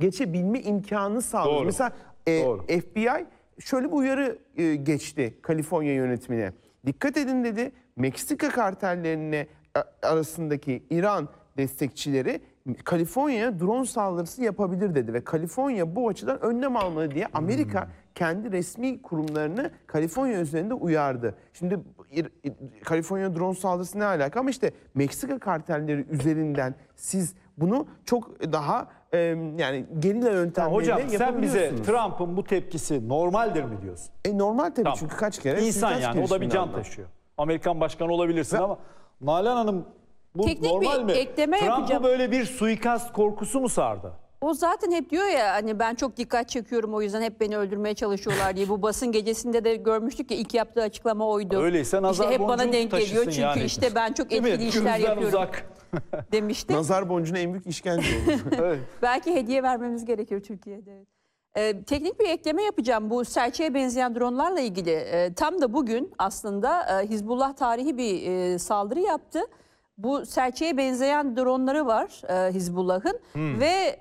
geçebilme imkanı sağlıyor. Doğru. Mesela Doğru. FBI şöyle bir uyarı geçti Kaliforniya yönetimine. Dikkat edin dedi, Meksika kartellerine arasındaki İran destekçileri Kaliforniya'ya drone saldırısı yapabilir dedi ve Kaliforniya bu açıdan önlem almalı diye Amerika kendi resmi kurumlarını Kaliforniya üzerinde uyardı. Şimdi Kaliforniya drone saldırısı ne alaka, ama işte Meksika kartelleri üzerinden siz bunu çok daha yani gerilla yöntemleriyle Hocam yapabiliyorsunuz. sen bize Trump'ın bu tepkisi normaldir mi diyorsun? Normal tabii, Tamam. çünkü kaç kere İnsan suikast yani, o da bir girişiminde can aldı. taşıyor. Amerikan başkanı olabilirsin ama Nalan Hanım, bu Teknik normal bir mi? ekleme Trump'ı yapacağım. böyle bir suikast korkusu mu sardı? O zaten hep diyor ya, hani ben çok dikkat çekiyorum, o yüzden hep beni öldürmeye çalışıyorlar diye. Bu basın gecesinde de görmüştük ya, ilk yaptığı açıklama oydu. Öyleyse nazar İşte hep bana boncuğu denk geliyor taşısın çünkü yani. işte ben çok Değil mi? etkili işler Gözden yapıyorum uzak. demişti. Nazar boncuğuna en büyük işkence oldu. Evet. Belki hediye vermemiz gerekiyor Türkiye'de. Teknik bir ekleme yapacağım bu serçeye benzeyen dronlarla ilgili. Tam da bugün aslında Hizbullah tarihi bir saldırı yaptı. Bu serçeye benzeyen dronları var Hizbullah'ın ve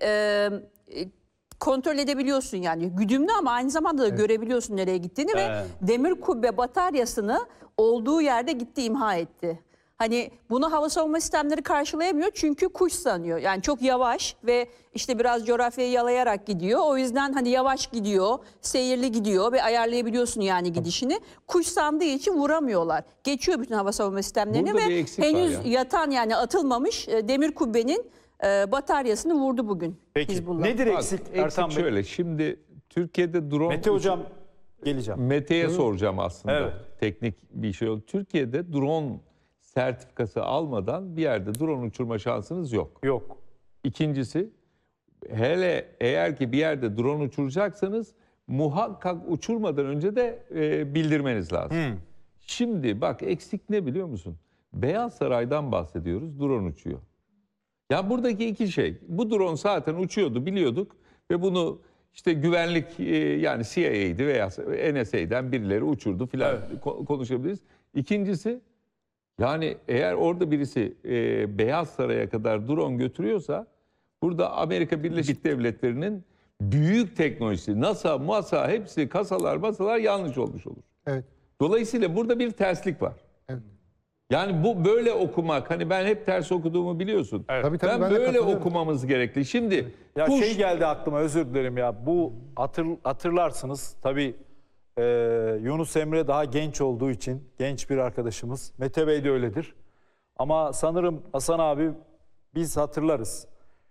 kontrol edebiliyorsun yani, güdümlü ama aynı zamanda da görebiliyorsun nereye gittiğini ve demir kubbe bataryasını olduğu yerde gitti, imha etti. Hani bunu hava savunma sistemleri karşılayamıyor çünkü kuş sanıyor. Yani çok yavaş ve işte biraz coğrafyayı yalayarak gidiyor. O yüzden hani yavaş gidiyor, seyirli gidiyor ve ayarlayabiliyorsun yani gidişini. Kuş sandığı için vuramıyorlar. Geçiyor bütün hava savunma sistemlerini Burada bir ve eksik var henüz ya. yatan yani atılmamış demir kubbenin bataryasını vurdu bugün Peki Hizbullah. nedir Bak, eksik Ertan Bey? şöyle, şimdi Türkiye'de drone... Mete Hocam geleceğim. Mete'ye soracağım aslında. Evet. Teknik bir şey oldu. Türkiye'de drone sertifikası almadan bir yerde drone uçurma şansınız yok. Yok. İkincisi, hele eğer ki bir yerde drone uçuracaksanız muhakkak uçurmadan önce de bildirmeniz lazım. Şimdi bak, eksik ne biliyor musun? Beyaz Saray'dan bahsediyoruz, drone uçuyor. Ya buradaki iki şey, bu drone zaten uçuyordu, biliyorduk ve bunu işte güvenlik yani CIA'ydi veya NSA'den birileri uçurdu filan, konuşabiliriz. İkincisi, yani eğer orada birisi Beyaz Saray'a kadar drone götürüyorsa, burada Amerika Birleşik Devletleri'nin büyük teknolojisi, NASA, MASA, hepsi kasalar, masalar yanlış olmuş olur. Evet. Dolayısıyla burada bir terslik var. Evet. Yani bu böyle okumak, hani ben hep ters okuduğumu biliyorsun. Evet. Tabii, Ben ben de böyle katılıyorum. okumamız gerekli. Şimdi Ya kuş, şey geldi aklıma, özür dilerim ya. Bu hatırlarsınız tabii, Yunus Emre daha genç olduğu için, genç bir arkadaşımız. Mete Bey de öyledir. Ama sanırım Hasan abi biz hatırlarız.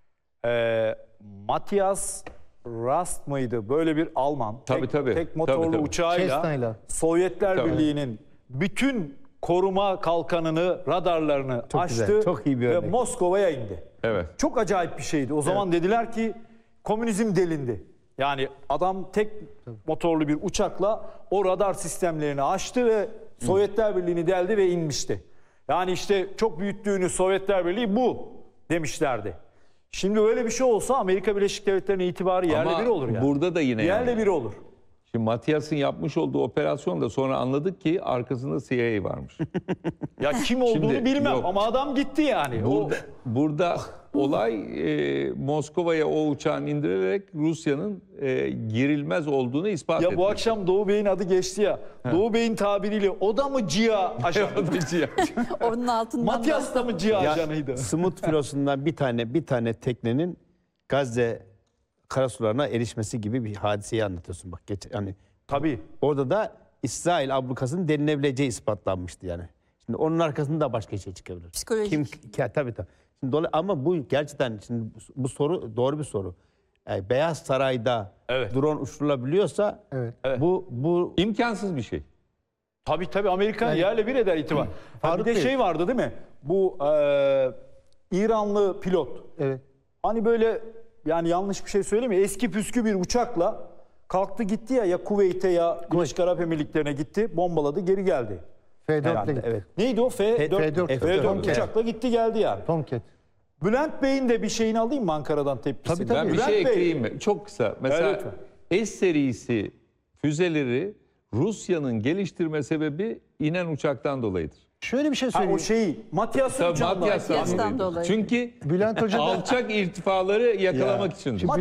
Matthias Rast mıydı? Böyle bir Alman. Tabii, tabii. Tek motorlu Tabii, tabii. uçağıyla Cessna'yla. Sovyetler Tabii. Birliği'nin bütün koruma kalkanını, radarlarını Çok açtı güzel, çok iyi bir ve örnek. Moskova'ya indi. evet. Çok acayip bir şeydi. O zaman dediler ki komünizm delindi. Yani adam tek motorlu bir uçakla o radar sistemlerini açtı ve Sovyetler Birliği'ni deldi ve inmişti. Yani işte çok büyüttüğünü Sovyetler Birliği bu demişlerdi. Şimdi öyle bir şey olsa Amerika Birleşik Devletleri'nin itibarı yerle Ama bir olur yani. burada da yine yerle yani. bir olur. Şimdi Matias'ın yapmış olduğu operasyonda sonra anladık ki arkasında CIA varmış. Ya kim olduğunu Şimdi bilmem yok. ama adam gitti yani. Burada olay Moskova'ya o uçağın indirilerek Rusya'nın girilmez olduğunu ispat Ya etmek. bu akşam Doğu Bey'in adı geçti ya. Doğu Bey'in tabiriyle o da mı CIA ajanı? Onun altından Matias da mı CIA ajanıydı? Smut filosundan bir tane teknenin Gazze karasularına erişmesi gibi bir hadiseyi anlatıyorsun. Bak hani Tabii. orada da İsrail ablukasının denilebileceği ispatlanmıştı yani. Şimdi onun arkasında da başka şey çıkabilir. Psikolojik. Tabii. Şimdi ama bu gerçekten, şimdi bu soru doğru bir soru. Yani Beyaz Saray'da Evet. drone uçurulabiliyorsa bu İmkansız bir şey. Tabii Amerikan yerle bir eder itibar. Faruk Bir de Bey. şey vardı değil mi? Bu İranlı pilot. evet. Hani böyle, yani yanlış bir şey söylemiyor. Eski püskü bir uçakla kalktı gitti ya Kuveyt'e ya Birleşik Arap Emirlikleri'ne gitti. Bombaladı, geri geldi. F4'le gitti. Evet. Neydi o? F4 Tomcat. uçakla gitti geldi yani. Tomcat. Bülent Bey'in de bir şeyini alayım mı Ankara'dan tepkisini? Tabii. Ben bir Bülent şey Bey, ekleyeyim mi? Çok kısa. Mesela Evet. S serisi füzeleri Rusya'nın geliştirme sebebi inen uçaktan dolayıdır. Şöyle bir şey Ha, söyleyeyim. o şeyi Matias'ın Tabii uçağından. Matias'tan Matias'tan dolayı. Çünkü Bülent Hoca da alçak irtifaları yakalamak için.